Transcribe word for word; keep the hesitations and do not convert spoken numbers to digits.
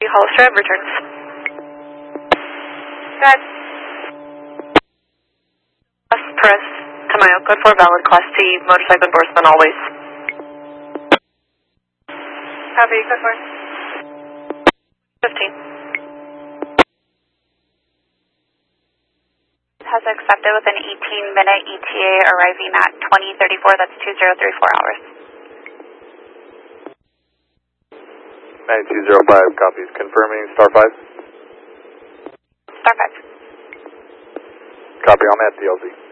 Hollister Ave returns. Good. Press Tamayo, code four valid, Class T, motorcycle endorsement always. Copy, code four. fifteen. Has accepted with an eighteen minute E T A arriving at twenty thirty-four, that's two zero three four hours. nine two zero five, copies. Confirming star five. Star five. Copy, I'm at D L Z.